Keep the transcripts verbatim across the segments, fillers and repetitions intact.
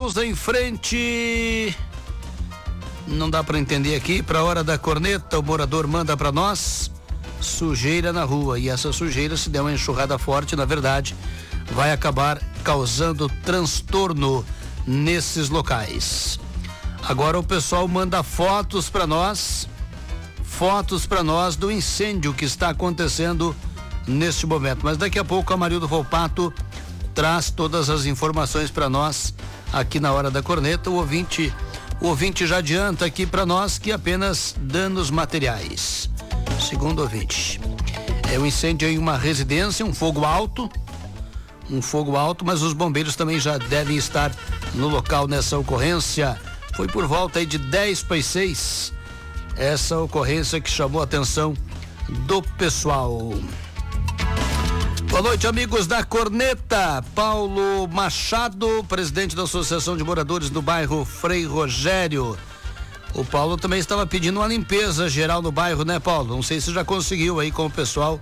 vamos em frente. Não dá para entender aqui. Para a hora da corneta, o morador manda para nós sujeira na rua. E essa sujeira, se der uma enxurrada forte, na verdade, vai acabar causando transtorno nesses locais. Agora o pessoal manda fotos para nós, fotos para nós do incêndio que está acontecendo neste momento. Mas daqui a pouco a Marildo Volpato traz todas as informações para nós aqui na hora da corneta. O ouvinte, o ouvinte já adianta aqui para nós que apenas danos materiais. Segundo o ouvinte, é um incêndio em uma residência, um fogo alto, um fogo alto, mas os bombeiros também já devem estar no local nessa ocorrência. Foi por volta aí de dez para as seis essa ocorrência que chamou a atenção do pessoal. Boa noite, amigos da Corneta. Paulo Machado, presidente da Associação de Moradores do bairro Frei Rogério. O Paulo também estava pedindo uma limpeza geral no bairro, né, Paulo? Não sei se já conseguiu aí com o pessoal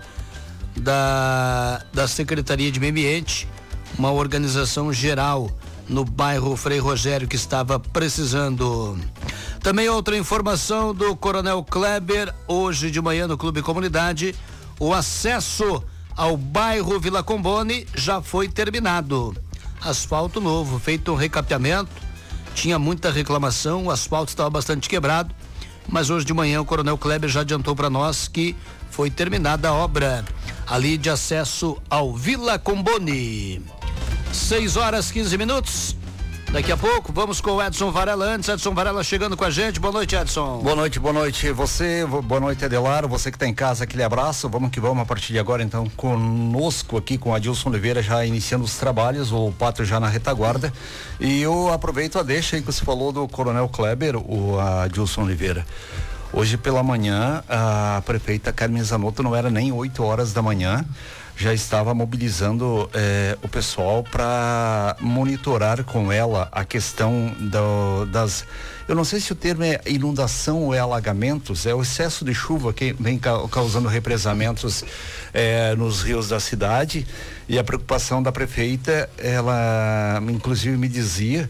da, da Secretaria de Meio Ambiente, uma organização geral no bairro Frei Rogério que estava precisando. Também outra informação do Coronel Kleber, hoje de manhã no Clube Comunidade, o acesso ao bairro Vila Combone já foi terminado. Asfalto novo, feito um recapeamento, tinha muita reclamação, o asfalto estava bastante quebrado, mas hoje de manhã o Coronel Kleber já adiantou para nós que foi terminada a obra ali de acesso ao Vila Combone. seis horas quinze minutos. Daqui a pouco vamos com o Edson Varela antes. Edson Varela chegando com a gente. Boa noite, Edson. Boa noite, boa noite. Você, boa noite, Adelaro. Você que está em casa, aquele abraço. Vamos que vamos a partir de agora, então, conosco aqui com a Adilson Oliveira já iniciando os trabalhos, o Pátrio já na retaguarda. E eu aproveito a deixa aí que você falou do Coronel Kleber, o Adilson Oliveira. Hoje pela manhã, a prefeita Carmen Zanotto, não era nem oito horas da manhã, já estava mobilizando eh, o pessoal para monitorar com ela a questão do, das, eu não sei se o termo é inundação ou é alagamentos, é o excesso de chuva que vem ca, causando represamentos eh, nos rios da cidade, e a preocupação da prefeita, ela inclusive me dizia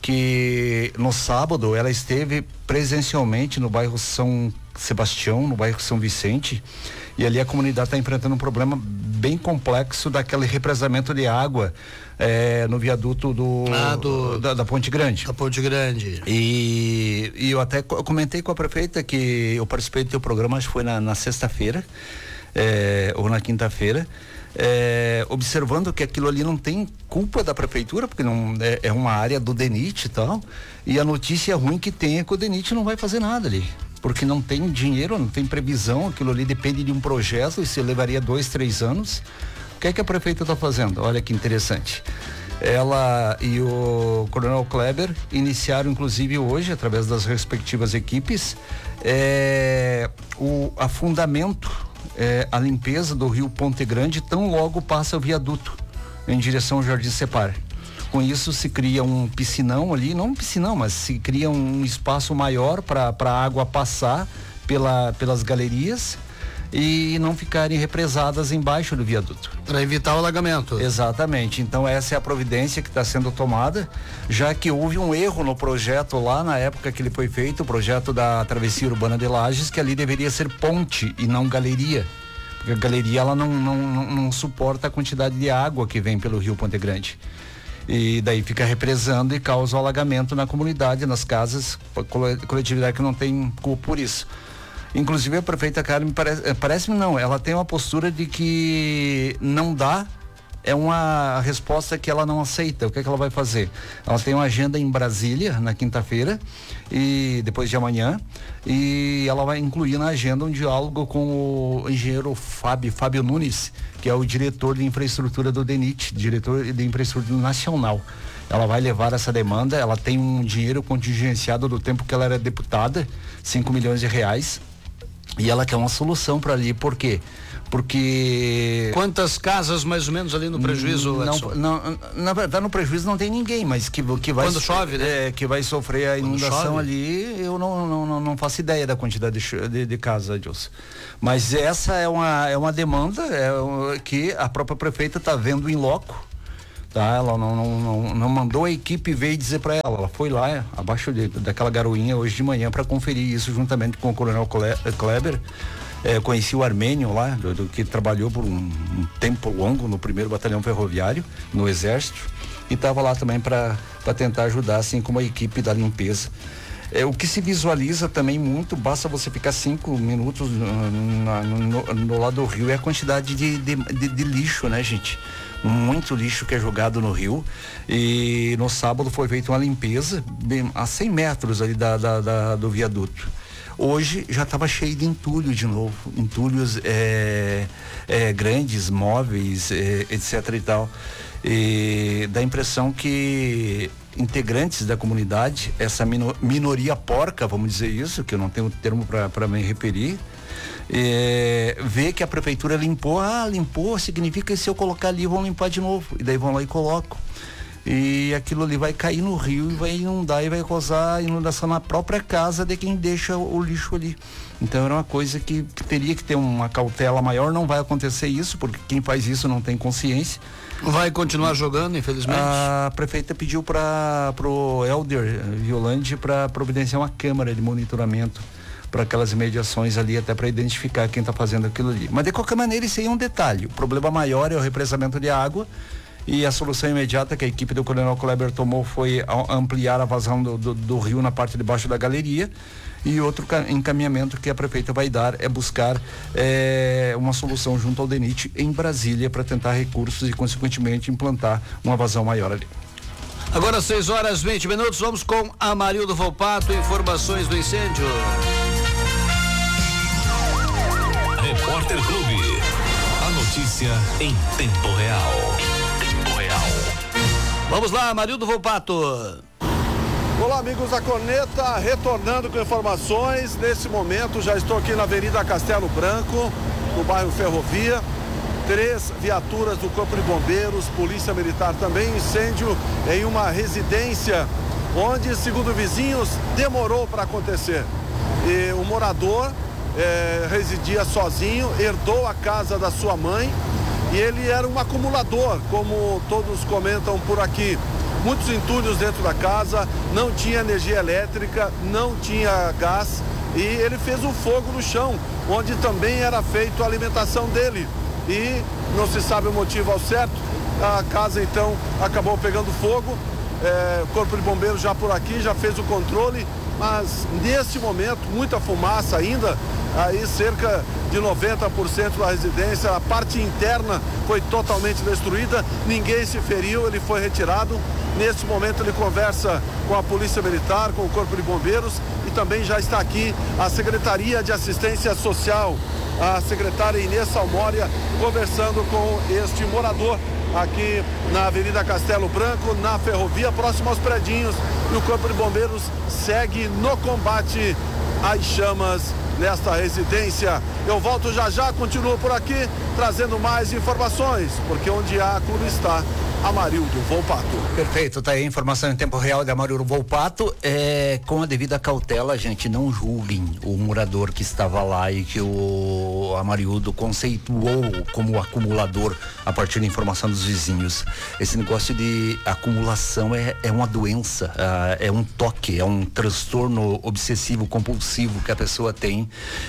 que no sábado ela esteve presencialmente no bairro São Sebastião, no bairro São Vicente, e ali a comunidade está enfrentando um problema bem complexo daquele represamento de água eh, no viaduto do, ah, do da, da Ponte Grande. Da Ponte Grande. E, e eu até comentei com a prefeita que eu participei do teu programa, acho que foi na, na sexta-feira eh, ou na quinta-feira, eh, observando que aquilo ali não tem culpa da prefeitura, porque não é, é uma área do DENIT e tal, e a notícia ruim que tem é que o DENIT não vai fazer nada ali, porque não tem dinheiro, não tem previsão, aquilo ali depende de um projeto, isso levaria dois, três anos. O que é que a prefeita está fazendo? Olha que interessante. Ela e o Coronel Kleber iniciaram, inclusive hoje, através das respectivas equipes, é, o afundamento, é, a limpeza do rio Ponte Grande, tão logo passa o viaduto em direção ao Jardim Separ. Com isso se cria um piscinão ali, não um piscinão, mas se cria um espaço maior para a água passar pela, pelas galerias e não ficarem represadas embaixo do viaduto. Para evitar o alagamento. Exatamente. Então essa é a providência que está sendo tomada, já que houve um erro no projeto lá na época que ele foi feito, o projeto da Travessia Urbana de Lages, que ali deveria ser ponte e não galeria. Porque a galeria ela não, não, não, não suporta a quantidade de água que vem pelo rio Ponte Grande. E daí fica represando e causa o alagamento na comunidade, nas casas, coletividade que não tem culpa por isso. Inclusive a prefeita Carmen parece, parece-me não, ela tem uma postura de que não dá, é uma resposta que ela não aceita. O que é que ela vai fazer? Ela tem uma agenda em Brasília na quinta-feira e depois de amanhã, e ela vai incluir na agenda um diálogo com o engenheiro Fábio, Fábio Nunes, que é o diretor de infraestrutura do DENIT, diretor de infraestrutura nacional. Ela vai levar essa demanda, ela tem um dinheiro contingenciado do tempo que ela era deputada, cinco milhões de reais, e ela quer uma solução para ali. Por quê? Porque... Quantas casas mais ou menos ali no prejuízo, Edson? Não, não, na verdade no prejuízo não tem ninguém, mas que, que vai... Quando chove, né? É, que vai sofrer a inundação ali, eu não, não, não, não faço ideia da quantidade de, de, de casas, Adilson. Mas essa é uma, é uma demanda é, que a própria prefeita está vendo em loco, Tá, ela não, não, não, não mandou a equipe vir dizer para ela, ela foi lá abaixo de, daquela garoinha hoje de manhã para conferir isso juntamente com o Coronel Kleber. É, conheci o Armênio lá, do, do, que trabalhou por um, um tempo longo no primeiro batalhão ferroviário, no Exército, e estava lá também para tentar ajudar, assim como a equipe da limpeza. É, o que se visualiza também muito, basta você ficar cinco minutos no, no, no lado do rio, é a quantidade de, de, de, de lixo, né, gente? Muito lixo que é jogado no rio. E no sábado foi feita uma limpeza bem, a cem metros ali da, da, da, do viaduto. Hoje já estava cheio de entulho de novo, entulhos é, é, grandes, móveis, é, etc e tal. E dá a impressão que integrantes da comunidade, essa mino, minoria porca, vamos dizer isso, que eu não tenho termo para me referir, é, vê que a prefeitura limpou, ah, limpou, significa que se eu colocar ali vão limpar de novo, e daí vão lá e colocam. E aquilo ali vai cair no rio e vai inundar e vai causar inundação na própria casa de quem deixa o lixo ali. Então era uma coisa que, que teria que ter uma cautela maior, não vai acontecer isso, porque quem faz isso não tem consciência. Vai continuar jogando, infelizmente? A prefeita pediu para pro Helder Violante para providenciar uma câmera de monitoramento para aquelas imediações ali, até para identificar quem está fazendo aquilo ali. Mas de qualquer maneira isso aí é um detalhe. O problema maior é o represamento de água. E a solução imediata que a equipe do Coronel Kleber tomou foi ampliar a vazão do, do, do rio na parte de baixo da galeria. E outro encaminhamento que a prefeita vai dar é buscar é, uma solução junto ao DENIT em Brasília para tentar recursos e, consequentemente, implantar uma vazão maior ali. Agora seis horas vinte minutos, vamos com Amarildo Volpato, informações do incêndio. Repórter Clube. A notícia em tempo real. Vamos lá, Amarildo Volpato. Olá, amigos da Corneta, retornando com informações. Nesse momento já estou aqui na Avenida Castelo Branco, no bairro Ferrovia. Três viaturas do Corpo de Bombeiros, Polícia Militar também, incêndio em uma residência onde, segundo vizinhos, demorou para acontecer. E o morador é, residia sozinho, herdou a casa da sua mãe. E ele era um acumulador, como todos comentam por aqui. Muitos entulhos dentro da casa, não tinha energia elétrica, não tinha gás. E ele fez um fogo no chão, onde também era feita a alimentação dele. E não se sabe o motivo ao certo. A casa então acabou pegando fogo. É, o Corpo de Bombeiros já por aqui, já fez o controle. Mas neste momento, muita fumaça ainda. Aí cerca de noventa por cento da residência, a parte interna foi totalmente destruída, ninguém se feriu, ele foi retirado. Neste momento ele conversa com a Polícia Militar, com o Corpo de Bombeiros e também já está aqui a Secretaria de Assistência Social, a secretária Inês Salmória, conversando com este morador aqui na Avenida Castelo Branco, na ferrovia, próximo aos predinhos, e o Corpo de Bombeiros segue no combate às chamas nesta residência. Eu volto já já, continuo por aqui trazendo mais informações, porque onde há clube está Amarildo Volpato. Perfeito, tá aí a informação em tempo real de Amarildo Volpato. É, com a devida cautela, gente, não julguem o morador que estava lá e que o Amarildo conceituou como acumulador a partir da informação dos vizinhos. Esse negócio de acumulação é, é uma doença, é um toque, é um transtorno obsessivo compulsivo que a pessoa tem,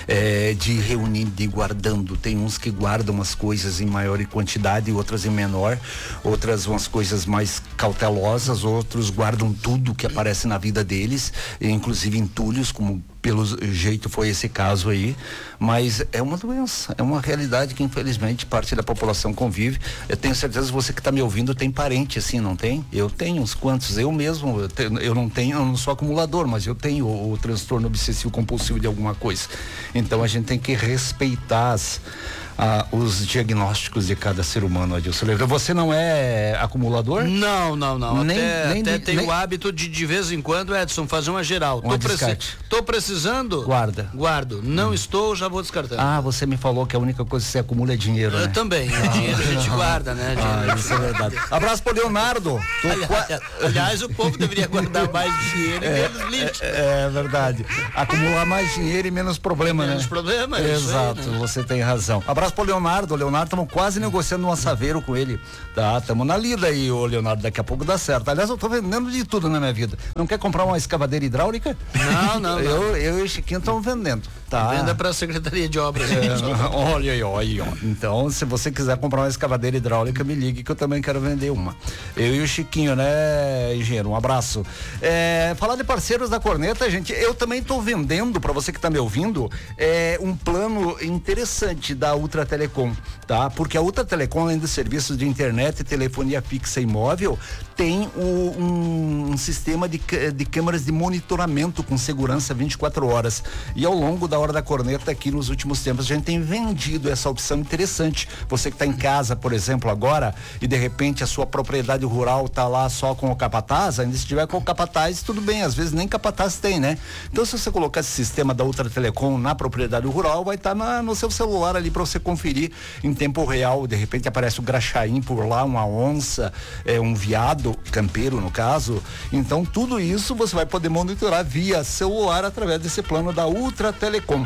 é, de reunir, de ir guardando. Tem uns que guardam as coisas em maior quantidade, outras em menor, outras umas coisas mais cautelosas, outros guardam tudo que aparece na vida deles, inclusive entulhos, como pelo jeito foi esse caso aí, mas é uma doença, é uma realidade que infelizmente parte da população convive. Eu tenho certeza que você que está me ouvindo tem parente assim, não tem? Eu tenho uns quantos, eu mesmo, eu, tenho, eu não tenho, eu não sou acumulador, mas eu tenho o, o transtorno obsessivo compulsivo de alguma coisa. Então a gente tem que respeitar as Ah, os diagnósticos de cada ser humano, Adilson. Você não é acumulador? Não, não, não. Nem, até nem, até de, tenho nem... o hábito de de vez em quando, Edson, fazer uma geral. Uma tô, preci... tô precisando? Guarda. Guardo. Não hum. estou, já vou descartando. Ah, você me falou que a única coisa que você acumula é dinheiro, né? Eu também. Ah. Dinheiro a gente guarda, né? Dinheiro. Ah, isso é verdade. Abraço pro Leonardo. Tô... Aliás, aliás, o povo deveria guardar mais dinheiro e é, menos lixo. É, é verdade. Acumular mais dinheiro e menos problema, menos né? Menos problema, é Exato, isso aí, né? Você tem razão. Abraço abraço pro Leonardo. O Leonardo, estamos quase negociando um assaveiro com ele. Tá, estamos na lida aí, ô Leonardo. Daqui a pouco dá certo. Aliás, eu tô vendendo de tudo na minha vida. Não quer comprar uma escavadeira hidráulica? Não, não, eu, não. Eu e o Chiquinho estamos vendendo. Tá. Venda pra Secretaria de Obras. É, olha aí, olha aí, ó. Então, se você quiser comprar uma escavadeira hidráulica, me ligue que eu também quero vender uma. Eu e o Chiquinho, né, engenheiro? Um abraço. É, falar de parceiros da Corneta, gente, eu também tô vendendo, para você que tá me ouvindo, é, um plano interessante da Ultra Telecom, tá? Porque a Ultra Telecom, além dos serviços de internet e telefonia fixa e móvel, tem o, um, um sistema de, de câmeras de monitoramento com segurança vinte e quatro horas. E ao longo da Hora da Corneta, aqui nos últimos tempos, a gente tem vendido essa opção interessante. Você que está em casa, por exemplo, agora, e de repente a sua propriedade rural tá lá só com o capataz, ainda se tiver com o capataz, tudo bem, às vezes nem capataz tem, né? Então, se você colocar esse sistema da Ultra Telecom na propriedade rural, vai estar tá no seu celular ali para você conferir em tempo real. De repente aparece o graxaim por lá, uma onça, é, um veado campeiro, no caso. Então, tudo isso você vai poder monitorar via celular através desse plano da Ultra Telecom.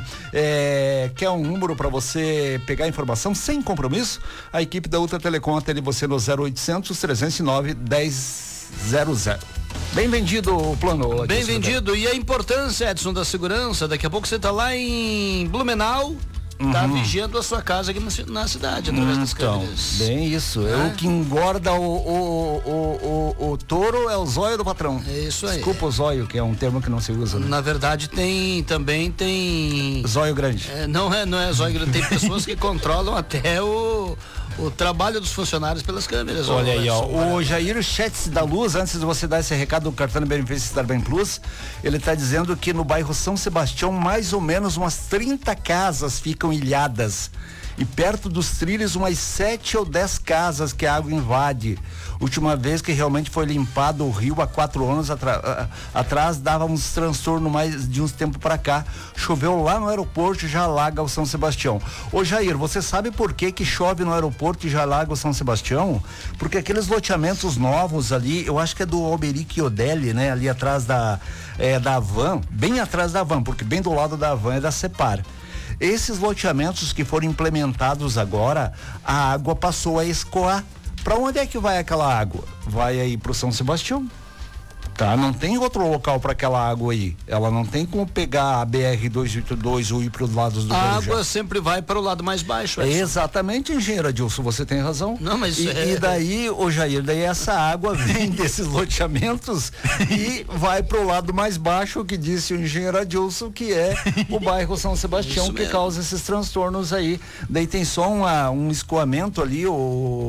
É, quer um número para você pegar informação sem compromisso? A equipe da Ultra Telecom atende você no zero oitocentos, trezentos e nove, dez zero zero. Bem vendido o plano. Bem vendido. E a importância, Edson, da segurança, daqui a pouco você está lá em Blumenau, tá uhum. vigiando a sua casa aqui na, na cidade, através então, das câmeras. Bem isso. É? O que engorda o, o, o, o, o touro é o zóio do patrão. É isso aí. Desculpa o zóio, que é um termo que não se usa. Né? Na verdade, tem, também tem... Zóio grande. É, não é, não é zóio grande. Tem pessoas que controlam até o... o trabalho dos funcionários pelas câmeras. Olha aí, ó, o Jair Chetz da Luz, antes de você dar esse recado do cartão de benefício Estar Bem Plus, ele está dizendo que no bairro São Sebastião, mais ou menos umas trinta casas ficam ilhadas. E perto dos trilhos, umas sete ou dez casas que a água invade. Última vez que realmente foi limpado o rio há quatro anos atra- atrás, dava uns transtornos mais de uns tempos para cá. Choveu lá no aeroporto e já alaga o São Sebastião. Ô Jair, você sabe por que que chove no aeroporto e já alaga o São Sebastião? Porque aqueles loteamentos novos ali, eu acho que é do Alberic Odelli, né? Ali atrás da, é, da Van, bem atrás da Van, porque bem do lado da Van é da Separ. Esses loteamentos que foram implementados agora, a água passou a escoar. Para onde é que vai aquela água? Vai aí pro São Sebastião. Tá? Não tem outro local para aquela água aí. Ela não tem como pegar a B R duzentos e oitenta e dois ou ir para os lados do A água sempre vai para o lado mais baixo. É exatamente, engenheiro Adilson, você tem razão. Não, mas e, é... e daí, ô Jair, daí essa água vem desses loteamentos e vai pro lado mais baixo, que disse o engenheiro Adilson, que é o bairro São Sebastião, Isso que mesmo. causa esses transtornos aí. Daí tem só uma, um escoamento ali, o,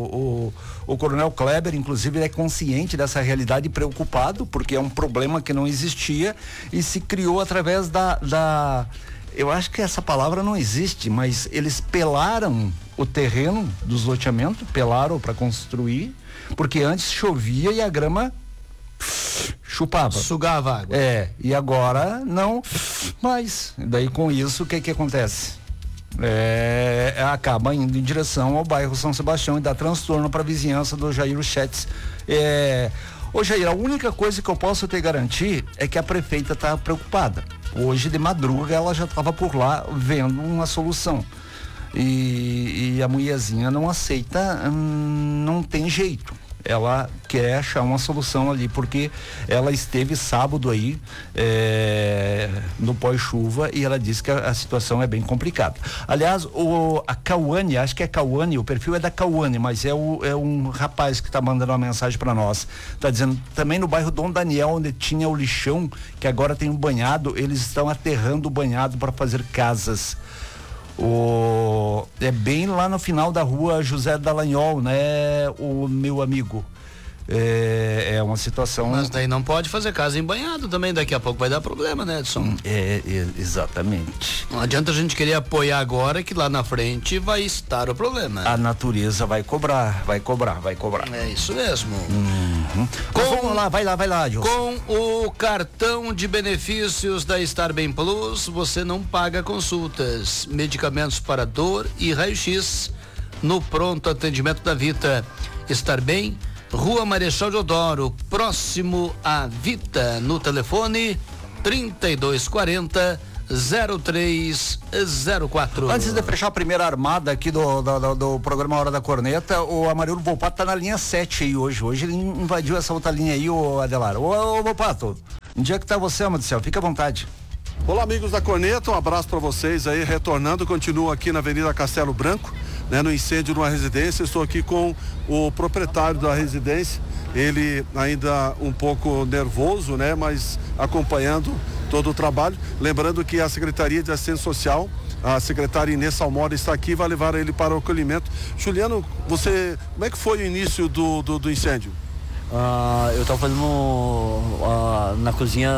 o, o Coronel Kleber, inclusive, ele é consciente dessa realidade e preocupado, porque é um problema que não existia e se criou através da, da eu acho que essa palavra não existe, mas eles pelaram o terreno dos loteamentos, pelaram para construir, porque antes chovia e a grama chupava. Sugava água. É, e agora não mais. Daí com isso, o que que acontece? É, acaba indo em direção ao bairro São Sebastião e dá transtorno para a vizinhança do Jair Chetz. É, Ô Jair, a única coisa que eu posso te garantir é que a prefeita está preocupada. Hoje de madruga ela já estava por lá vendo uma solução. E, e a mulherzinha não aceita, hum, não tem jeito. Ela quer achar uma solução ali, porque ela esteve sábado aí é, no pós-chuva e ela disse que a, a situação é bem complicada. Aliás, o, a Cauane, acho que é Cauane, o perfil é da Cauane, mas é, o, é um rapaz que está mandando uma mensagem para nós. Está dizendo, também no bairro Dom Daniel, onde tinha o lixão, que agora tem um banhado, eles estão aterrando o banhado para fazer casas. O, é bem lá no final da rua José Dallagnol, né, o meu amigo. É, é uma situação. Mas daí não pode fazer casa em banhado também, daqui a pouco vai dar problema, né, Edson? É, é, exatamente. Não adianta a gente querer apoiar agora, que lá na frente vai estar o problema. A natureza vai cobrar, vai cobrar, vai cobrar. É isso mesmo. Uhum. Com, vamos lá, vai lá, vai lá, Gilson. Com o cartão de benefícios da Estar Bem Plus, você não paga consultas, medicamentos para dor e raio-x no pronto atendimento da Vita. Estar Bem, Rua Marechal Deodoro, próximo à Vita, no telefone trinta e dois quarenta, zero três zero quatro. Antes de fechar a primeira armada aqui do, do, do, do programa Hora da Corneta, o Amarildo Volpato tá na linha sete aí hoje. Hoje ele invadiu essa outra linha aí, o Adelar. Ô, ô Volpato, onde é que tá você, amor do céu? Fica à vontade. Olá, amigos da Corneta, um abraço para vocês aí, retornando, continuo aqui na Avenida Castelo Branco, né, no incêndio numa residência. Estou aqui com o proprietário da residência, ele ainda um pouco nervoso, né, mas acompanhando todo o trabalho. Lembrando que a Secretaria de Assistência Social, a secretária Inês Salmora, está aqui e vai levar ele para o acolhimento. Juliano, você, como é que foi o início do, do, do incêndio? Ah, eu estava fazendo ah, na cozinha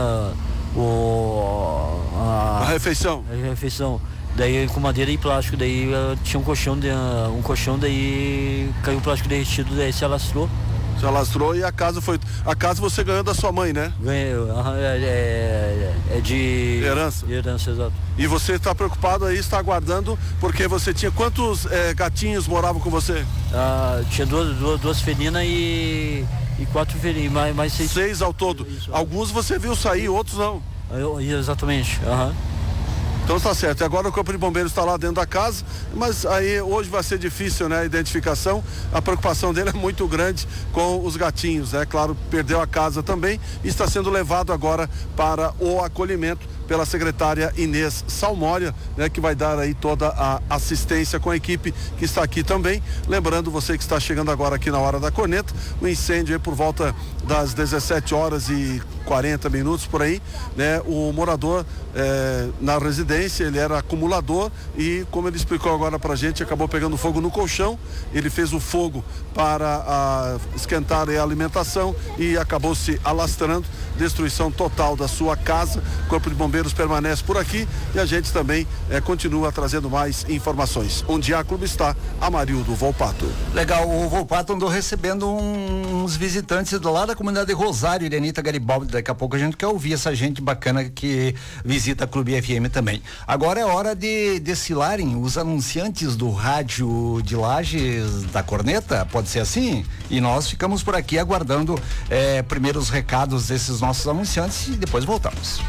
o, a, a refeição. A refeição. Daí com madeira e plástico, daí uh, tinha um colchão, de, uh, um colchão, daí caiu o plástico derretido, daí se alastrou. Se alastrou e a casa foi. A casa você ganhou da sua mãe, né? Ganhei, uh, é, é, é de. Herança. De herança, exato. E você está preocupado aí, está aguardando, porque você tinha quantos é, gatinhos moravam com você? Uh, tinha duas, duas, duas felinas e. E quatro felinas, mais, mais seis. Seis ao todo. Isso. Alguns você viu sair, outros não. Eu, exatamente. Uhum. Então tá certo. E agora o Corpo de Bombeiros está lá dentro da casa, mas aí hoje vai ser difícil, né, a identificação. A preocupação dele é muito grande com os gatinhos, né? Claro, perdeu a casa também e está sendo levado agora para o acolhimento pela secretária Inês Salmória, né, que vai dar aí toda a assistência com a equipe que está aqui também. Lembrando você que está chegando agora aqui na Hora da Corneta, o incêndio aí por volta das dezessete horas e quarenta minutos por aí, né? O morador eh, na residência, ele era acumulador e, como ele explicou agora pra gente, acabou pegando fogo no colchão. Ele fez o fogo para a, esquentar a alimentação e acabou se alastrando, destruição total da sua casa. O Corpo de Bombeiros permanece por aqui e a gente também eh, continua trazendo mais informações. Onde a clube está, Amarildo Volpato. Legal, o Volpato andou recebendo um, uns visitantes lá da comunidade Rosário, Irenita Garibaldi. Daqui a pouco a gente quer ouvir essa gente bacana que visita a Clube F M também. Agora é hora de desfilarem os anunciantes do rádio de Lages da Corneta, pode ser assim? E nós ficamos por aqui aguardando eh, primeiros recados desses nossos anunciantes e depois voltamos.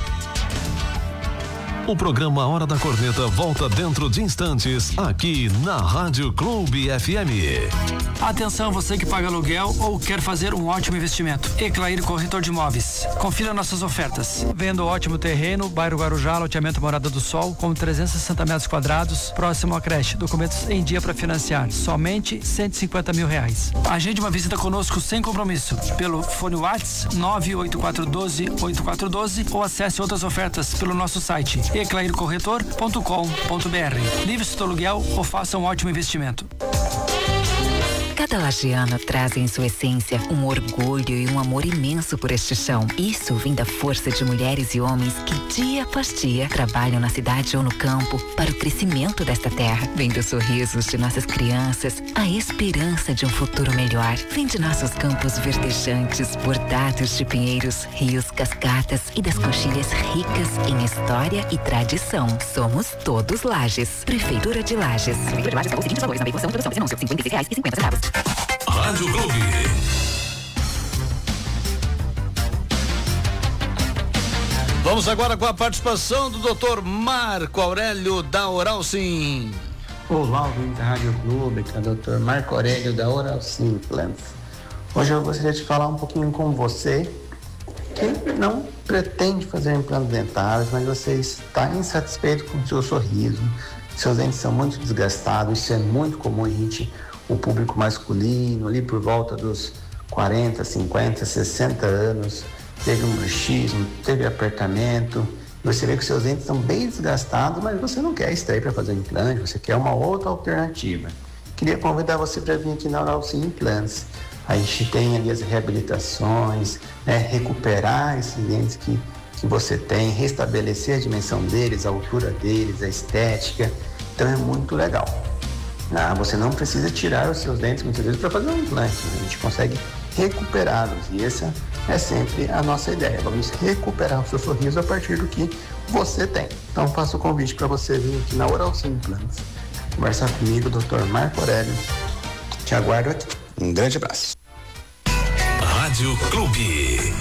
O programa Hora da Corneta volta dentro de instantes aqui na Rádio Clube F M. Atenção, você que paga aluguel ou quer fazer um ótimo investimento. Eclair Corretor de Imóveis. Confira nossas ofertas. Vendo ótimo terreno, bairro Guarujá, loteamento Morada do Sol, com trezentos e sessenta metros quadrados, próximo à creche. Documentos em dia para financiar. Somente cento e cinquenta mil reais. Agende uma visita conosco sem compromisso. Pelo fone WhatsApp nove oito quatro um dois oito quatro um dois ou acesse outras ofertas pelo nosso site eclair corretor ponto com ponto b r. Livre-se do aluguel ou faça um ótimo investimento. Cada lagiano traz em sua essência um orgulho e um amor imenso por este chão. Isso vem da força de mulheres e homens que dia após dia trabalham na cidade ou no campo para o crescimento desta terra. Vem dos sorrisos de nossas crianças, a esperança de um futuro melhor. Vem de nossos campos verdejantes, bordados de pinheiros, rios, cascatas e das coxilhas ricas em história e tradição. Somos todos Lages. Prefeitura de Lages. A Prefeitura de Lages pagou os seguintes valores na veiculação e produção desse anúncio: cinquenta e seis reais e cinquenta centavos. Rádio Clube. Vamos agora com a participação do doutor Marco Aurélio da Oral Sim. Olá, ouvinte da Rádio Clube, que é o doutor Marco Aurélio da Oral Sim Implants. Hoje eu gostaria de falar um pouquinho com você que não pretende fazer implantes dentários, mas você está insatisfeito com o seu sorriso, seus dentes são muito desgastados. Isso é muito comum, a gente, o público masculino, ali por volta dos quarenta, cinquenta, sessenta anos, teve um bruxismo, teve apertamento, você vê que seus dentes estão bem desgastados, mas você não quer extrair para fazer implante, você quer uma outra alternativa. Queria convidar você para vir aqui na Oral Sim Implantes. A gente tem ali as reabilitações, né, recuperar esses dentes que, que você tem, restabelecer a dimensão deles, a altura deles, a estética. Então é muito legal. Ah, você não precisa tirar os seus dentes muitas vezes para fazer um implante, a gente consegue recuperá-los e essa é sempre a nossa ideia. Vamos recuperar o seu sorriso a partir do que você tem. Então faço o convite para você vir aqui na Oral Sim Implantes, conversar comigo, doutor Marco Aurélio. Te aguardo aqui. Um grande abraço. Rádio Clube, a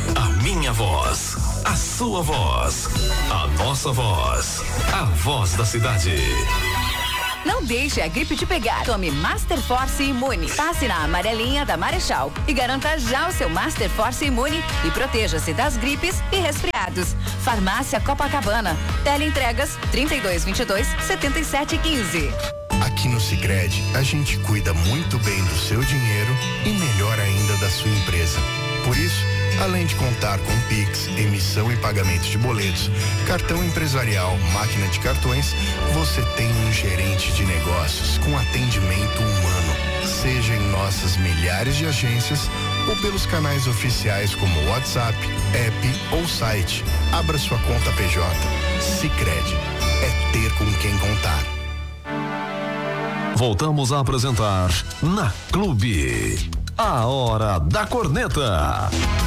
minha voz, a sua voz, a nossa voz, a voz da cidade. Não deixe a gripe te pegar. Tome Master Force Imune. Passe na amarelinha da Marechal e garanta já o seu Master Force Imune e proteja-se das gripes e resfriados. Farmácia Copacabana. Teleentregas trinta e dois, vinte e dois, setenta e sete, quinze. Aqui no Sicredi, a gente cuida muito bem do seu dinheiro e melhor ainda da sua empresa. Por isso, além de contar com Pix, emissão e pagamento de boletos, cartão empresarial, máquina de cartões, você tem um gerente de negócios com atendimento humano. Seja em nossas milhares de agências ou pelos canais oficiais como WhatsApp, app ou site. Abra sua conta P J. Sicredi. É ter com quem contar. Voltamos a apresentar na Clube. A Hora da Corneta.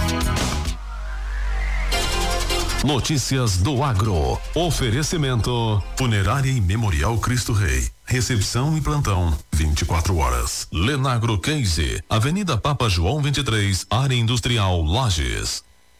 Notícias do Agro. Oferecimento Funerária e Memorial Cristo Rei. Recepção e plantão vinte e quatro horas. Lenagro Case, Avenida Papa João vinte e três, Área Industrial Lages.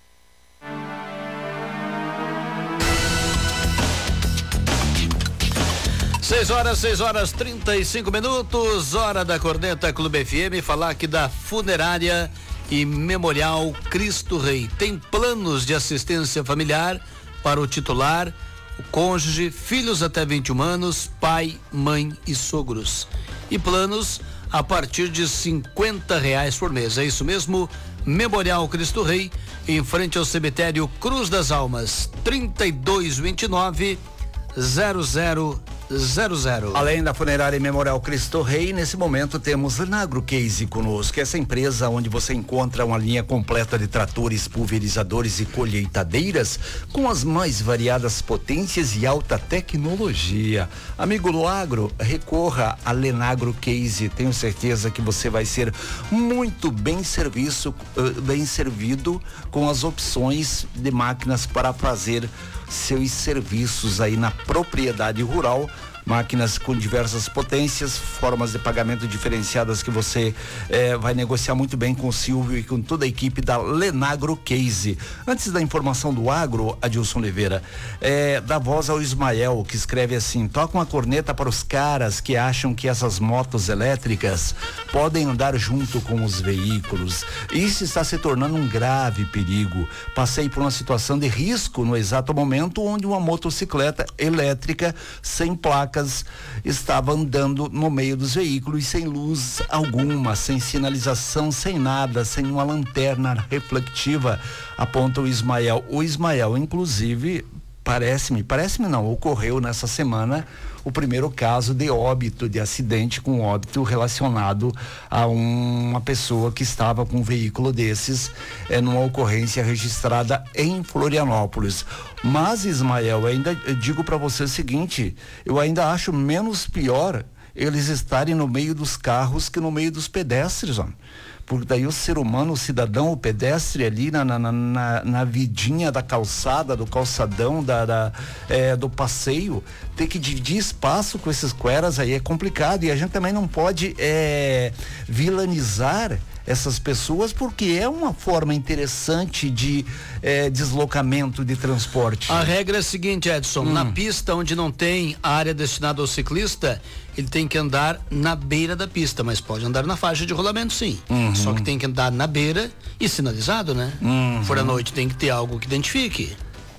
Seis horas, seis horas, trinta e cinco minutos, hora da Corneta Clube F M, falar aqui da Funerária e Memorial Cristo Rei. Tem planos de assistência familiar para o titular, o cônjuge, filhos até vinte e um anos, pai, mãe e sogros. E planos a partir de cinquenta reais por mês. É isso mesmo? Memorial Cristo Rei, em frente ao cemitério Cruz das Almas, trinta e dois, vinte e nove, zero zero zero zero. Além da Funerária e Memorial Cristo Rei, nesse momento temos Lenagro Case conosco, essa empresa onde você encontra uma linha completa de tratores, pulverizadores e colheitadeiras com as mais variadas potências e alta tecnologia. Amigo do agro, recorra a Lenagro Case. Tenho certeza que você vai ser muito bem serviço, bem servido com as opções de máquinas para fazer seus serviços aí na propriedade rural. Máquinas com diversas potências, formas de pagamento diferenciadas que você eh, vai negociar muito bem com o Silvio e com toda a equipe da Lenagro Case. Antes da informação do agro, Adilson Oliveira, eh, dá voz ao Ismael, que escreve assim: toca uma corneta para os caras que acham que essas motos elétricas podem andar junto com os veículos. Isso está se tornando um grave perigo. Passei por uma situação de risco no exato momento onde uma motocicleta elétrica sem placa estava andando no meio dos veículos sem luz alguma, sem sinalização, sem nada, sem uma lanterna reflectiva, aponta o Ismael. O Ismael, inclusive, parece-me, parece-me não, ocorreu nessa semana o primeiro caso de óbito, de acidente com óbito relacionado a um, uma pessoa que estava com um veículo desses, é, numa ocorrência registrada em Florianópolis. Mas, Ismael, ainda digo para você o seguinte, eu ainda acho menos pior eles estarem no meio dos carros que no meio dos pedestres, ó. Porque daí o ser humano, o cidadão, o pedestre ali na, na, na, na vidinha da calçada, do calçadão, da, da é, do passeio, ter que dividir espaço com esses cueras aí é complicado. E a gente também não pode é, vilanizar essas pessoas, porque é uma forma interessante de eh, deslocamento de transporte. A regra é a seguinte, Edson, hum. na pista onde não tem a área destinada ao ciclista, ele tem que andar na beira da pista, mas pode andar na faixa de rolamento, sim. Uhum. Só que tem que andar na beira e sinalizado, né? Uhum. For à noite tem que ter algo que identifique.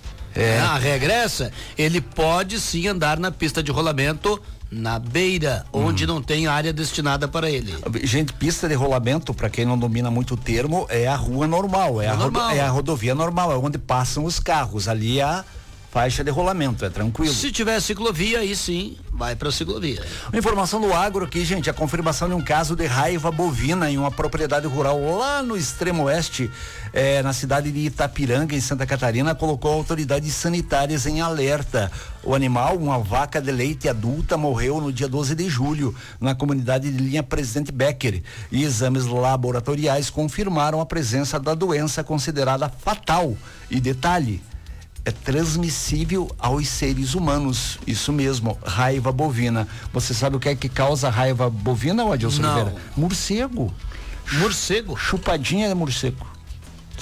É. A regra é essa, ele pode sim andar na pista de rolamento na beira, onde hum. não tem área destinada para ele. Gente, pista de rolamento, para quem não domina muito o termo, é a rua normal, é, é, a, normal. Rodo, é a rodovia normal, é onde passam os carros, ali é a faixa de rolamento, é tranquilo. Se tiver ciclovia, aí sim, vai para ciclovia. Informação do agro aqui, gente, a confirmação de um caso de raiva bovina em uma propriedade rural lá no extremo oeste, eh, na cidade de Itapiranga, em Santa Catarina, colocou autoridades sanitárias em alerta. O animal, uma vaca de leite adulta, morreu no dia doze de julho, na comunidade de linha Presidente Becker, e exames laboratoriais confirmaram a presença da doença considerada fatal. E detalhe, é transmissível aos seres humanos, isso mesmo, raiva bovina. Você sabe o que é que causa raiva bovina, Adilson Oliveira? Morcego. Morcego? Chupadinha de morcego.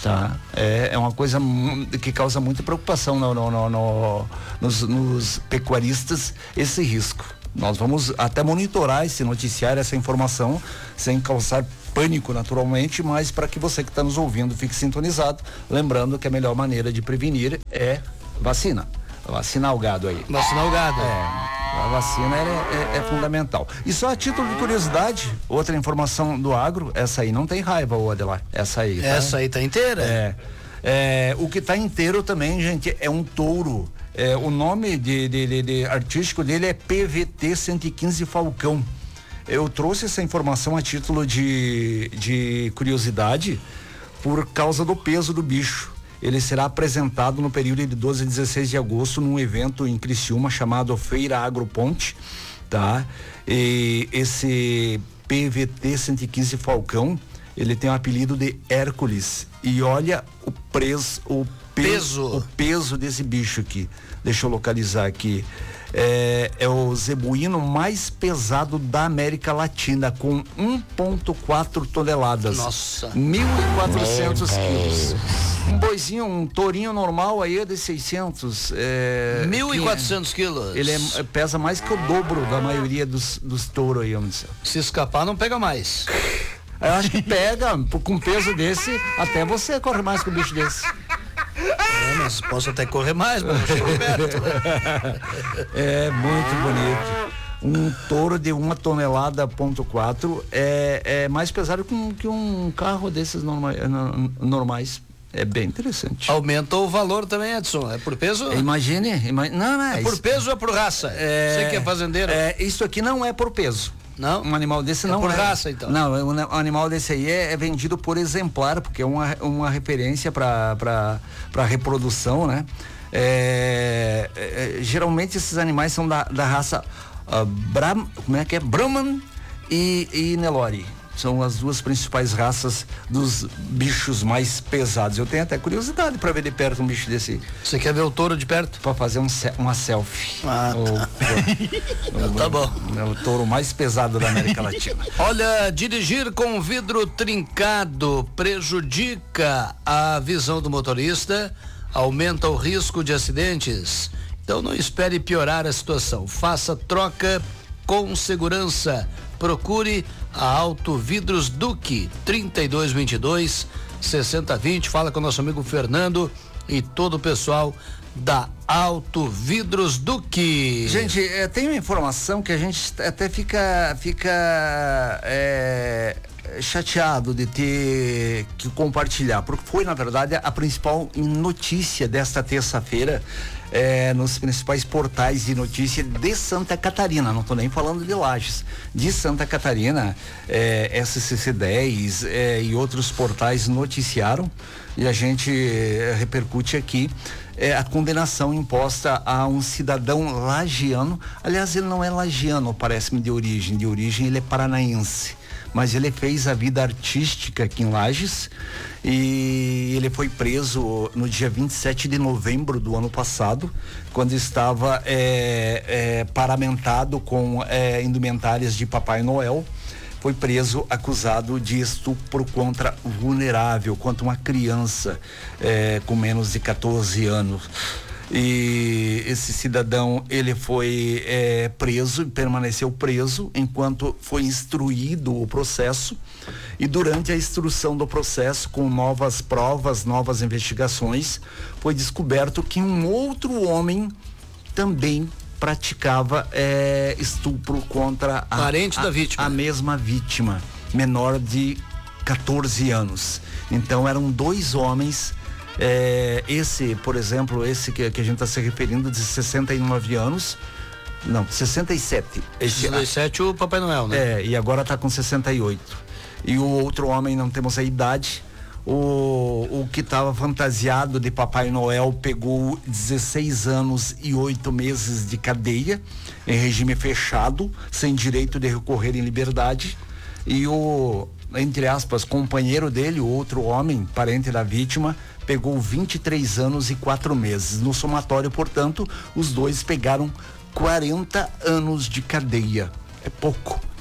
Tá? É, é uma coisa que causa muita preocupação no, no, no, no, nos, nos pecuaristas, esse risco. Nós vamos até monitorar esse noticiário, essa informação, sem causar pânico naturalmente, mas para que você que está nos ouvindo fique sintonizado, lembrando que a melhor maneira de prevenir é vacina. Vacinar o gado aí. Vacinar o gado. É. A vacina é, é, é fundamental. E só a título de curiosidade, outra informação do agro, essa aí não tem raiva, ô Adelar. Essa aí. Tá? Essa aí tá inteira? É. é o que tá inteiro também, gente, é um touro. É, o nome de, de, de, de artístico dele é P V T cento e quinze Falcão. Eu trouxe essa informação a título de, de curiosidade por causa do peso do bicho. Ele será apresentado no período de doze a dezesseis de agosto num evento em Criciúma chamado Feira Agroponte, tá? E esse P V T cento e quinze Falcão, ele tem o apelido de Hércules. E olha o preço, o peso, peso. o peso desse bicho aqui. Deixa eu localizar aqui. É, é o zebuíno mais pesado da América Latina, com um vírgula quatro toneladas. Nossa. mil e quatrocentos quilos. Um boizinho, um tourinho normal aí é de seiscentos. É, mil e quatrocentos quilos. Ele é, pesa mais que o dobro da maioria dos, dos touros aí, vamos dizer. Se escapar, não pega mais. Eu acho que pega, com peso desse, até você corre mais com um bicho desse. É, mas posso até correr mais, mas não chego perto. É muito bonito. Um touro de uma tonelada ponto quatro é, é mais pesado que um, que um carro desses norma, normais. É bem interessante. Aumenta o valor também, Edson. É por peso? Imagine, imagine não, não é. É por peso ou é por raça? É, Você que é fazendeiro? É, isso aqui não é por peso. Não? Um animal desse é não por é. Por raça, então? Não, um, um animal desse aí é, é vendido por exemplar, porque é uma, uma referência para para reprodução, né? É, é, geralmente esses animais são da, da raça uh, Bram, como é que é? Brahman e, e Nelore. São as duas principais raças dos bichos mais pesados. Eu tenho até curiosidade para ver de perto um bicho desse. Você quer ver o touro de perto? Para fazer um, uma selfie. Ah, tá. O, o, tá bom. É o touro mais pesado da América Latina. Olha, dirigir com vidro trincado prejudica a visão do motorista, aumenta o risco de acidentes. Então não espere piorar a situação. Faça troca com segurança. Procure a Auto Vidros Duque, trinta e dois vinte e dois, sessenta vinte. Fala com o nosso amigo Fernando e todo o pessoal da Auto Vidros Duque. Gente, é, tem uma informação que a gente até fica, fica é, chateado de ter que compartilhar, porque foi, na verdade, a principal notícia desta terça-feira. É, nos principais portais de notícia de Santa Catarina, não estou nem falando de Lages, de Santa Catarina, é, S C C dez é, e outros portais noticiaram, e a gente é, repercute aqui é, a condenação imposta a um cidadão lagiano. Aliás, ele não é lagiano, parece-me, de origem, de origem ele é paranaense, mas ele fez a vida artística aqui em Lages e ele foi preso no dia vinte e sete de novembro do ano passado, quando estava é, é, paramentado com é, indumentárias de Papai Noel. Foi preso acusado de estupro contra vulnerável, contra uma criança é, com menos de quatorze anos. E esse cidadão, ele foi é, preso e permaneceu preso enquanto foi instruído o processo, e durante a instrução do processo, com novas provas, novas investigações, foi descoberto que um outro homem também praticava é, estupro contra a, parente a, da vítima, a mesma vítima, menor de quatorze anos. Então eram dois homens. É, esse, por exemplo, esse que, que a gente está se referindo, de sessenta e nove anos, não, sessenta e sete. Esse, sessenta e sete o Papai Noel, né? É, e agora está com sessenta e oito. E o outro homem, não temos a idade. O, o que estava fantasiado de Papai Noel pegou dezesseis anos e oito meses de cadeia, em regime fechado, sem direito de recorrer em liberdade. E o, entre aspas, companheiro dele, o outro homem, parente da vítima, pegou vinte e três anos e quatro meses. No somatório, portanto, os dois pegaram quarenta anos de cadeia. É pouco.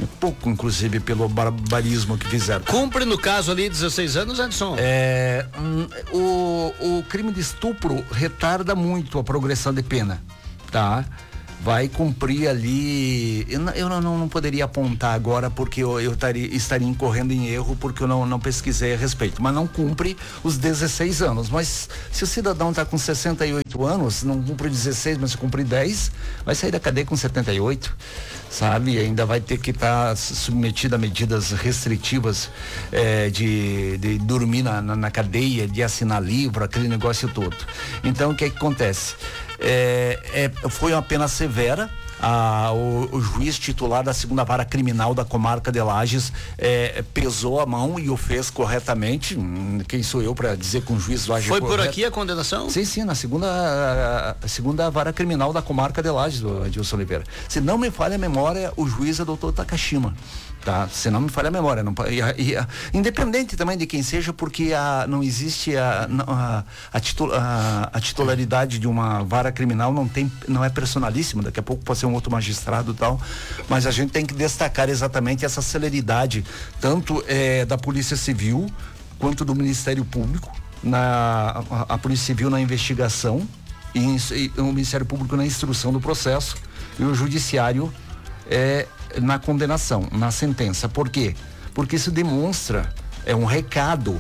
pouco, inclusive, pelo barbarismo que fizeram. Cumpre no caso ali dezesseis anos, Edson? É, hum, o, o crime de estupro retarda muito a progressão de pena, tá? Vai cumprir ali, eu, não, eu não, não poderia apontar agora porque eu, eu taria, estaria incorrendo em erro porque eu não, não pesquisei a respeito, mas não cumpre os dezesseis anos, mas se o cidadão está com sessenta e oito anos, não cumpre dezesseis, mas se cumprir dez, vai sair da cadeia com setenta e oito, sabe? E ainda vai ter que estar tá submetido a medidas restritivas é, de, de dormir na, na, na cadeia, de assinar livro, aquele negócio todo. Então o que, é que acontece? É, é, foi uma pena severa. Ah, o, o juiz titular da segunda vara criminal da comarca de Lages é, pesou a mão e o fez corretamente. Hum, quem sou eu para dizer que um juiz vai agir Foi correto? Por aqui a condenação? Sim, sim, na segunda a, a segunda vara criminal da comarca de Lages, do Adilson Oliveira. Se não me falha a memória, o juiz é doutor Takashima. Tá? Se não me falha a memória, não, e, e, independente também de quem seja, porque a, não existe a, a, a, titul, a, a titularidade de uma vara criminal não tem, não é personalíssima, daqui a pouco pode ser um outro magistrado e tal, mas a gente tem que destacar exatamente essa celeridade, tanto é, da Polícia Civil quanto do Ministério Público, na, a, a Polícia Civil na investigação e, e o Ministério Público na instrução do processo e o Judiciário é na condenação, na sentença. Por quê? Porque isso demonstra, é um recado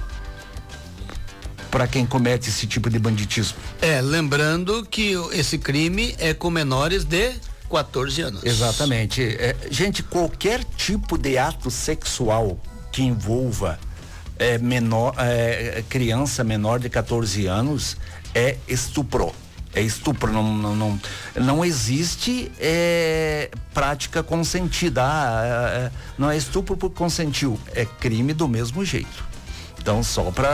para quem comete esse tipo de banditismo. É, lembrando que esse crime é com menores de quatorze anos. Exatamente. É, gente, qualquer tipo de ato sexual que envolva é, menor, é, criança menor de quatorze anos é estupro. É estupro, não, não, não, não existe é, prática consentida. Ah, é, não é estupro porque consentiu, é crime do mesmo jeito. Então, só pra...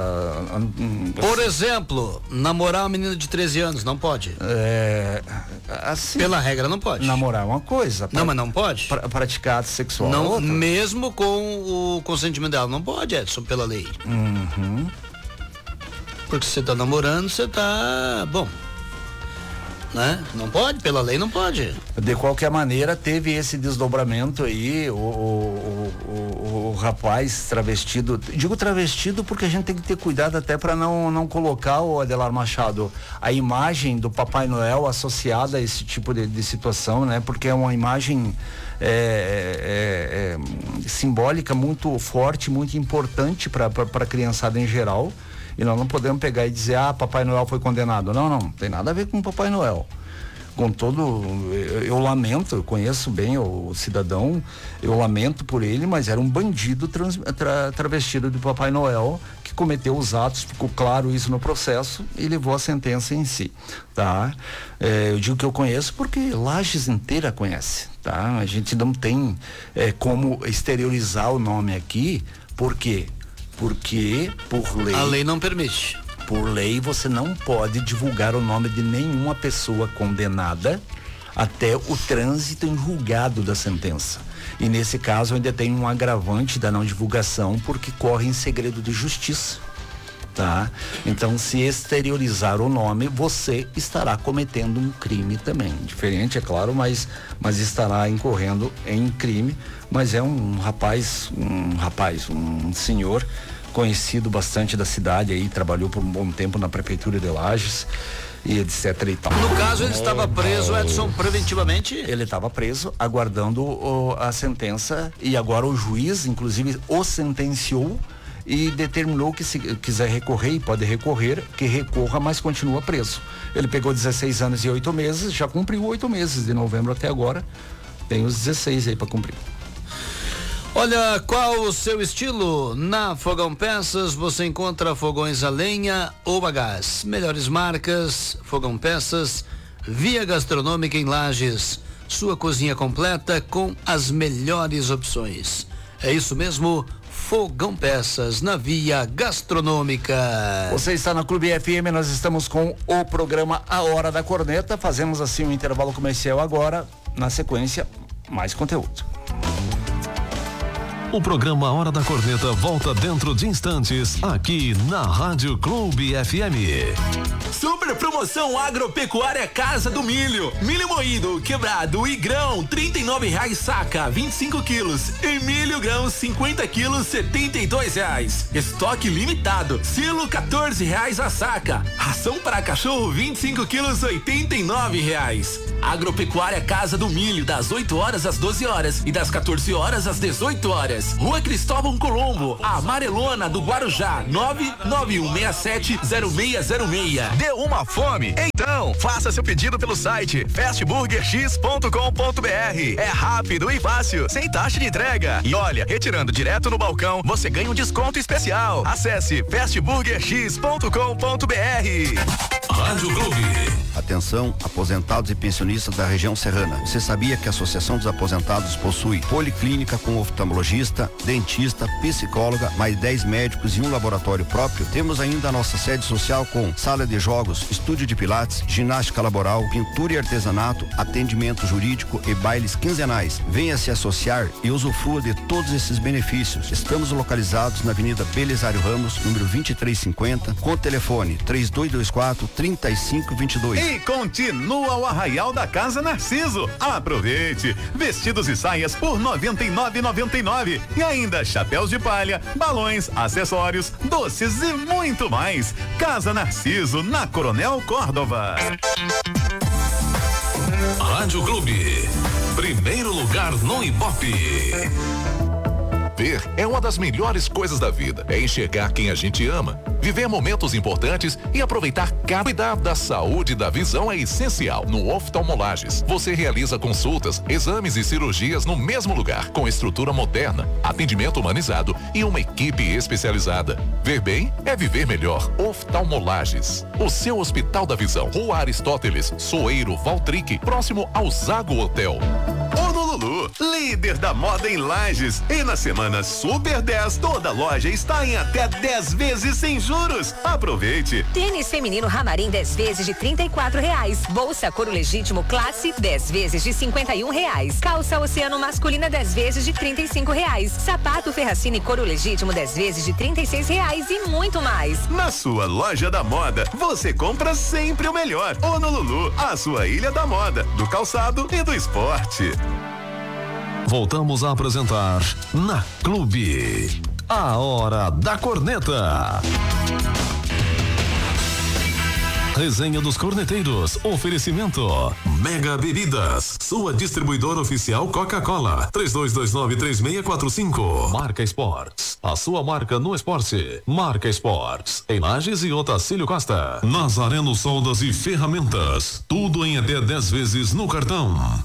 Por exemplo, namorar uma menina de treze anos, não pode? É, assim, pela regra não pode. Namorar é uma coisa. Pra, não, mas não pode? Pra, praticar ato sexual não, é outra. Mesmo com o consentimento dela, não pode, Edson, pela lei. Uhum. Porque você tá namorando, você tá... Bom... Né? Não pode, pela lei não pode. De qualquer maneira, teve esse desdobramento aí, o, o, o, o rapaz travestido, digo travestido porque a gente tem que ter cuidado até para não, não colocar, o Adelar Machado, a imagem do Papai Noel associada a esse tipo de, de situação, né? Porque é uma imagem é, é, é, simbólica muito forte, muito importante para a criançada em geral. E nós não podemos pegar e dizer, ah, Papai Noel foi condenado. Não, não, tem nada a ver com Papai Noel. Com todo, eu, eu lamento, eu conheço bem o cidadão, eu lamento por ele, mas era um bandido trans, tra, travestido de Papai Noel que cometeu os atos, ficou claro isso no processo e levou a sentença em si, tá? É, eu digo que eu conheço porque Lages inteira conhece, tá? A gente não tem é, como exteriorizar o nome aqui, por quê? Porque, por lei... A lei não permite. Por lei, você não pode divulgar o nome de nenhuma pessoa condenada até o trânsito em julgado da sentença. E nesse caso, ainda tem um agravante da não divulgação, porque corre em segredo de justiça. Tá? Então, se exteriorizar o nome, você estará cometendo um crime também. Diferente, é claro, mas, mas estará incorrendo em crime. Mas é um rapaz, um rapaz, um senhor conhecido bastante da cidade aí, trabalhou por um bom tempo na prefeitura de Lages e etc e tal. No caso, ele estava preso, Edson, preventivamente? Ele estava preso, aguardando o, a sentença, e agora o juiz, inclusive, o sentenciou e determinou que, se quiser recorrer, e pode recorrer, que recorra, mas continua preso. Ele pegou dezesseis anos e oito meses, já cumpriu oito meses, de novembro até agora, tem os dezesseis aí para cumprir. Olha, qual o seu estilo? Na Fogão Peças você encontra fogões a lenha ou a gás. Melhores marcas, Fogão Peças, Via Gastronômica em Lages. Sua cozinha completa com as melhores opções. É isso mesmo, Fogão Peças, na Via Gastronômica. Você está na Clube F M, nós estamos com o programa A Hora da Corneta. Fazemos assim um intervalo comercial agora. Na sequência, mais conteúdo. O programa A Hora da Corneta volta dentro de instantes aqui na Rádio Clube F M. Super promoção agropecuária Casa do Milho. Milho moído, quebrado e grão, trinta e nove reais saca, vinte e cinco quilos. E milho grão, cinquenta quilos, setenta e dois reais. Estoque limitado. Silo, quatorze reais a saca. Ração para cachorro, vinte e cinco quilos, oitenta e nove reais. Agropecuária Casa do Milho, das oito horas às doze horas e das quatorze horas às dezoito horas. Rua Cristóvão Colombo, Amarelona do Guarujá, nove nove um seis sete zero seis zero seis. Deu uma fome? Então, faça seu pedido pelo site fast burger x ponto com ponto b r. É rápido e fácil, sem taxa de entrega. E olha, retirando direto no balcão, você ganha um desconto especial. Acesse fast burger x ponto com ponto b r. Rádio Clube. Atenção, aposentados e pensionistas da região serrana. Você sabia que a Associação dos Aposentados possui policlínica com oftalmologista, dentista, psicóloga, mais dez médicos e um laboratório próprio? Temos ainda a nossa sede social com sala de jogos, estúdio de pilates, ginástica laboral, pintura e artesanato, atendimento jurídico e bailes quinzenais. Venha se associar e usufrua de todos esses benefícios. Estamos localizados na Avenida Belisário Ramos, número vinte e três cinquenta, com o telefone três dois dois quatro, três cinco dois dois. E continua o Arraial da Casa Narciso. Aproveite! Vestidos e saias por noventa e nove reais e noventa e nove centavos. E ainda chapéus de palha, balões, acessórios, doces e muito mais. Casa Narciso, na Coronel Córdova. Rádio Clube. Primeiro lugar no Ibope. Ver é uma das melhores coisas da vida. É enxergar quem a gente ama, viver momentos importantes e aproveitar cada cuidar da saúde e da visão é essencial. No Oftalmolages, você realiza consultas, exames e cirurgias no mesmo lugar, com estrutura moderna, atendimento humanizado e uma equipe especializada. Ver bem é viver melhor. Oftalmolages, o seu Hospital da Visão. Rua Aristóteles, Soeiro, Valtrique, próximo ao Zago Hotel. Honolulu, líder da moda em Lages. E na semana Super dez, toda loja está em até dez vezes sem juros. Aproveite. Tênis feminino Ramarim dez vezes de trinta e quatro reais. Bolsa Couro Legítimo Classe dez vezes de cinquenta e um reais. Calça Oceano masculina dez vezes de trinta e cinco reais. Sapato Ferracini Couro Legítimo dez vezes de trinta e seis reais e muito mais. Na sua loja da moda, você compra sempre o melhor. Honolulu, a sua ilha da moda, do calçado e do esporte. Voltamos a apresentar na Clube, a Hora da Corneta. Resenha dos Corneteiros, oferecimento Mega Bebidas, sua distribuidora oficial Coca-Cola, três dois dois nove, três seis quatro cinco. Marca Esportes, a sua marca no esporte. Marca Esportes, em Lages e Otacílio Costa. Nazareno Soldas e Ferramentas, tudo em até dez vezes no cartão.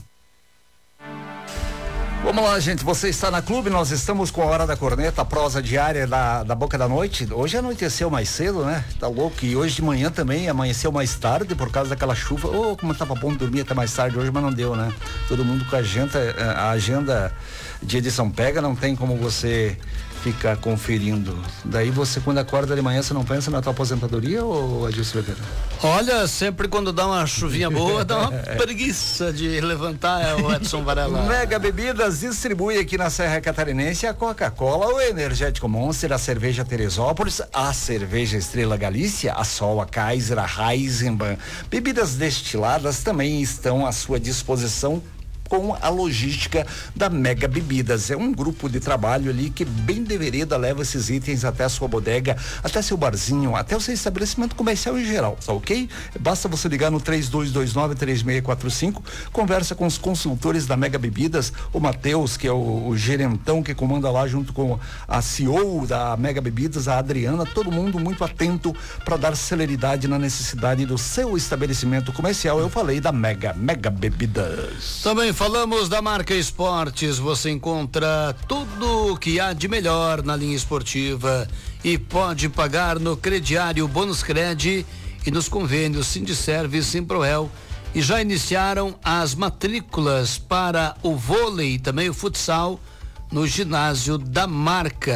Vamos lá, gente, você está na Clube, nós estamos com a Hora da Corneta, a prosa diária da, da Boca da Noite. Hoje anoiteceu mais cedo, né? Tá louco, e hoje de manhã também amanheceu mais tarde por causa daquela chuva. Oh, como tava bom dormir até mais tarde hoje, mas não deu, né? Todo mundo com a agenda, a agenda de edição pega, não tem como você ficar conferindo. Daí você, quando acorda de manhã, você não pensa na tua aposentadoria, ou Adilson Oliveira? Olha, sempre quando dá uma chuvinha boa, dá uma preguiça de levantar, é o Edson Varela. Mega Bebidas distribui aqui na Serra Catarinense a Coca-Cola, o Energético Monster, a cerveja Teresópolis, a cerveja Estrela Galícia, a Sol, a Kaiser, a Heisenbahn. Bebidas destiladas também estão à sua disposição com a logística da Mega Bebidas. É um grupo de trabalho ali que bem de vereda leva esses itens até a sua bodega, até seu barzinho, até o seu estabelecimento comercial em geral, tá ok? Basta você ligar no três dois dois nove, três seis quatro cinco, conversa com os consultores da Mega Bebidas, o Matheus, que é o, o gerentão que comanda lá junto com a C E O da Mega Bebidas, a Adriana, todo mundo muito atento para dar celeridade na necessidade do seu estabelecimento comercial. Eu falei da Mega, Mega Bebidas. Também falamos da Marca Esportes. Você encontra tudo o que há de melhor na linha esportiva e pode pagar no crediário Bônus Cred e nos convênios Sindiserve e Simproel. E já iniciaram as matrículas para o vôlei e também o futsal no ginásio da Marca.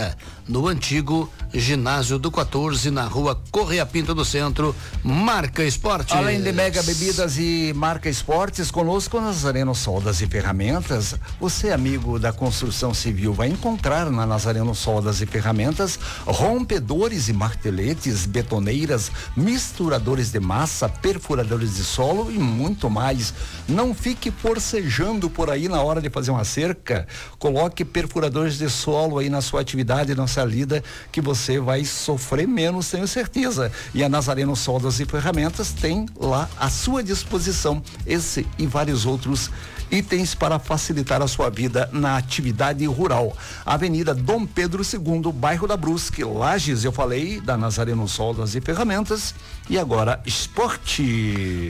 no antigo ginásio do quatorze, na rua Correia Pinto do Centro. Marca Esportes. Além de Mega Bebidas e Marca Esportes, conosco Nazareno Soldas e Ferramentas. Você, amigo da construção civil, vai encontrar na Nazareno Soldas e Ferramentas rompedores e marteletes, betoneiras, misturadores de massa, perfuradores de solo e muito mais. Não fique forcejando por aí na hora de fazer uma cerca. Coloque perfuradores de solo aí na sua atividade, na sua lida, que você vai sofrer menos, tenho certeza. E a Nazareno Soldas e Ferramentas tem lá à sua disposição esse e vários outros itens para facilitar a sua vida na atividade rural. Avenida Dom Pedro segundo, bairro da Brusque, Lages, eu falei da Nazareno Soldas e Ferramentas. E agora, esporte.